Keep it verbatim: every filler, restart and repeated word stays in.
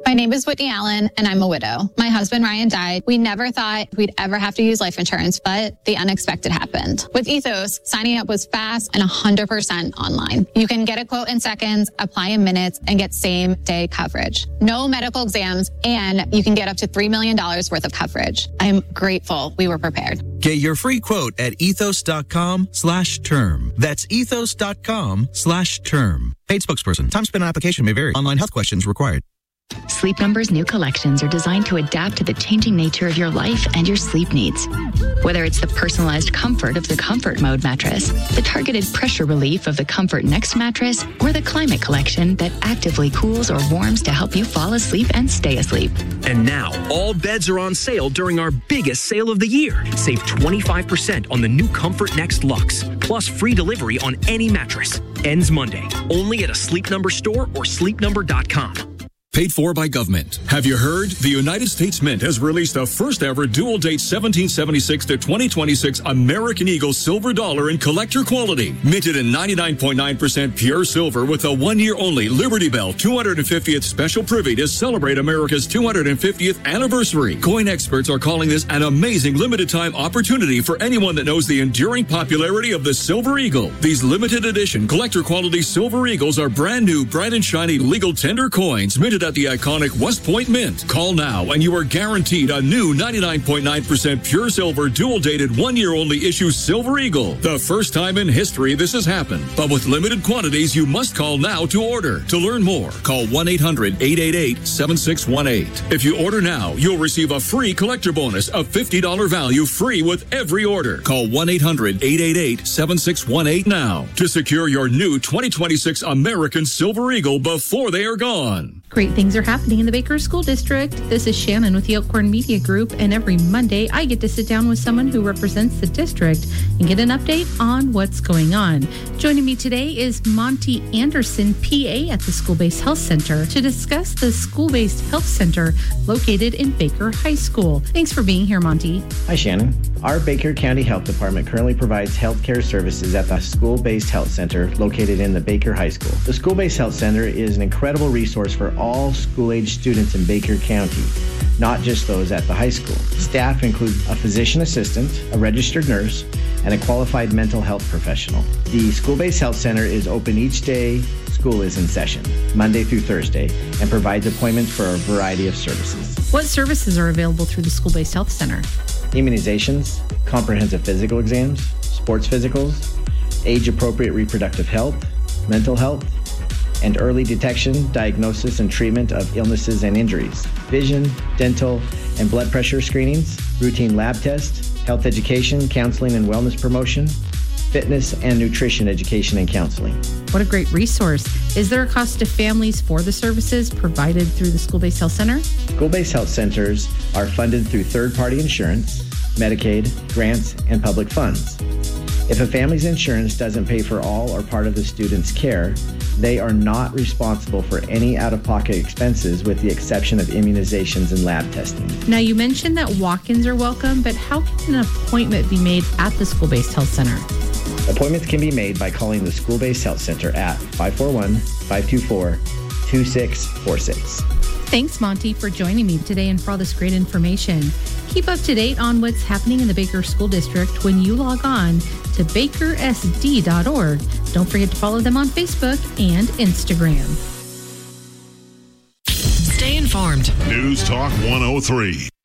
My name is Whitney Allen, and I'm a widow. My husband, Ryan, died. We never thought we'd ever have to use life insurance, but the unexpected happened. With Ethos, signing up was fast and one hundred percent online. You can get a quote in seconds, apply in minutes, and get same-day coverage. No medical exams, and you can get up to three million dollars worth of coverage. I'm grateful we were prepared. Get your free quote at ethos.com slash term. That's ethos.com slash term. Paid spokesperson. Time spent on application may vary. Online health questions required. Sleep Number's new collections are designed to adapt to the changing nature of your life and your sleep needs. Whether it's the personalized comfort of the Comfort Mode mattress, the targeted pressure relief of the Comfort Next mattress, or the Climate Collection that actively cools or warms to help you fall asleep and stay asleep. And now, all beds are on sale during our biggest sale of the year. Save twenty-five percent on the new Comfort Next Luxe, plus free delivery on any mattress. Ends Monday, only at a Sleep Number store or sleep number dot com. Paid for by government. Have you heard? The United States Mint has released the first ever dual date seventeen seventy-six to twenty twenty-six American Eagle silver dollar in collector quality. Minted in ninety-nine point nine percent pure silver with a one year only Liberty Bell two hundred fiftieth special privy to celebrate America's two hundred fiftieth anniversary. Coin experts are calling this an amazing limited time opportunity for anyone that knows the enduring popularity of the Silver Eagle. These limited edition collector quality Silver Eagles are brand new, bright and shiny legal tender coins minted at the iconic West Point Mint. Call now and you are guaranteed a new ninety-nine point nine percent pure silver dual dated one year only issue Silver Eagle. The first time in history this has happened, but with limited quantities you must call now to order. To learn more, call one eight hundred eight eight eight seven six one eight. If you order now, you'll receive a free collector bonus of fifty dollars value free with every order. Call one eight hundred eight eight eight seven six one eight now to secure your new twenty twenty-six American Silver Eagle before they are gone. Great things are happening in the Baker School District. This is Shannon with the Elkhorn Media Group, and every Monday I get to sit down with someone who represents the district and get an update on what's going on. Joining me today is Monty Anderson, P A at the School-Based Health Center, to discuss the School-Based Health Center located in Baker High School. Thanks for being here, Monty. Hi, Shannon. Our Baker County Health Department currently provides healthcare services at the School-Based Health Center located in the Baker High School. The School-Based Health Center is an incredible resource for all school-age students in Baker County, not just those at the high school. Staff include a physician assistant, a registered nurse, and a qualified mental health professional. The School-Based Health Center is open each day school is in session, Monday through Thursday, and provides appointments for a variety of services. What services are available through the School-Based Health Center? Immunizations, comprehensive physical exams, sports physicals, age-appropriate reproductive health, mental health, and early detection, diagnosis, and treatment of illnesses and injuries, vision, dental, and blood pressure screenings, routine lab tests, health education, counseling and wellness promotion, fitness and nutrition education and counseling. What a great resource. Is there a cost to families for the services provided through the School-Based Health Center? School-based health centers are funded through third-party insurance, Medicaid, grants, and public funds. If a family's insurance doesn't pay for all or part of the student's care, they are not responsible for any out-of-pocket expenses with the exception of immunizations and lab testing. Now, you mentioned that walk-ins are welcome, but how can an appointment be made at the School-Based Health Center? Appointments can be made by calling the School-Based Health Center at five four one, five two four, two six four six. Thanks, Monty, for joining me today and for all this great information. Keep up to date on what's happening in the Baker School District when you log on to baker s d dot org. Don't forget to follow them on Facebook and Instagram. Stay informed. News Talk one oh three.